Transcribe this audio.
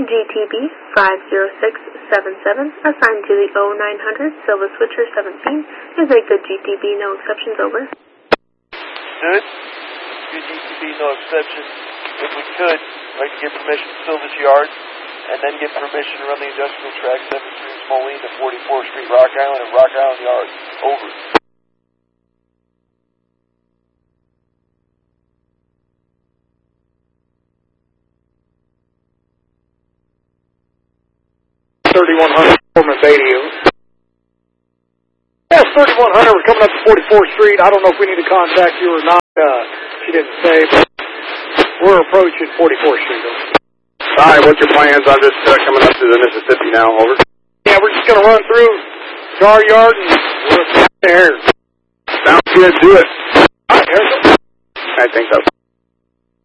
GTB 50677, assigned to the 0900 Silva Switcher 17, is a good GTB, no exceptions, over. Good. Good GTB, no exceptions. If we could, I'd like to get permission to Silva's Yard, and then get permission to run the industrial track 7th Street Moline to 44th Street Rock Island and Rock Island Yard. Over. Foreman Beatty. Yes, 3100. We're coming up to 44th Street. I don't know if we need to contact you or not. She didn't say, but we're approaching 44th Street. All right, what's your plans? I'm just coming up to the Mississippi now. Over. Yeah, we're just going to run through to our yard and we're there. Sounds good. Do it. All right, Harrison. I think so.